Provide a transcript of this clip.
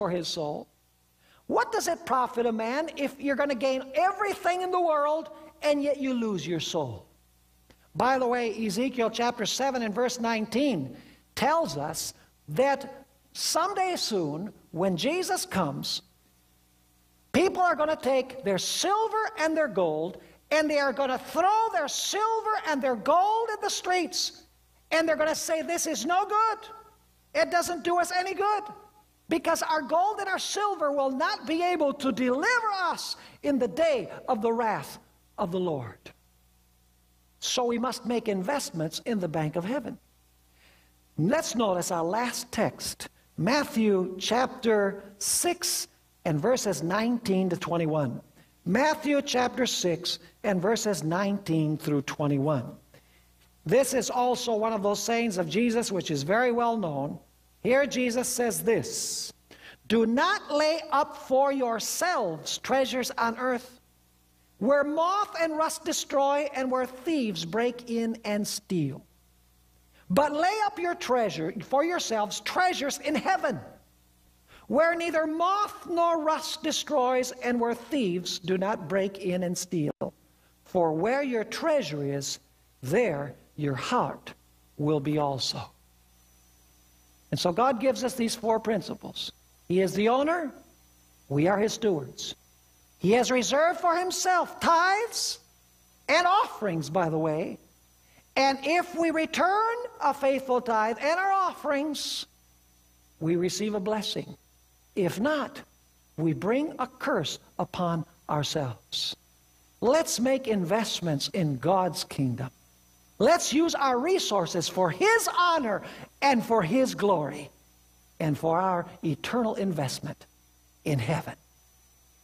for his soul. What does it profit a man if you're going to gain everything in the world and yet you lose your soul? By the way, Ezekiel chapter 7 and verse 19 tells us that someday soon, when Jesus comes, people are going to take their silver and their gold, and they are going to throw their silver and their gold in the streets. And they're going to say, this is no good. It doesn't do us any good. Because our gold and our silver will not be able to deliver us in the day of the wrath of the Lord. So we must make investments in the bank of heaven. Let's notice our last text, Matthew chapter 6 and verses 19 to 21. Matthew chapter 6 and verses 19 through 21. This is also one of those sayings of Jesus which is very well known. Here Jesus says this, "Do not lay up for yourselves treasures on earth, where moth and rust destroy and where thieves break in and steal. But lay up your treasure for yourselves treasures in heaven, where neither moth nor rust destroys and where thieves do not break in and steal. For where your treasure is, there your heart will be also." And so God gives us these four principles. He is the owner. We are his stewards. He has reserved for himself tithes and offerings, by the way. And if we return a faithful tithe and our offerings, we receive a blessing. If not, we bring a curse upon ourselves. Let's make investments in God's kingdom. Let's use our resources for his honor and for his glory and for our eternal investment in heaven.